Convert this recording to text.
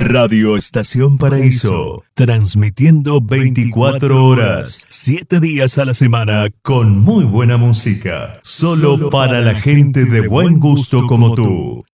Radio Estación Paraíso, transmitiendo 24 horas, 7 días a la semana, con muy buena música. Solo para la gente de buen gusto como tú.